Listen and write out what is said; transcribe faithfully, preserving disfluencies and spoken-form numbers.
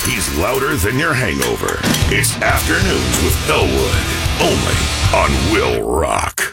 He's louder than your hangover. It's Afternoons with Elwood, only on Will Rock.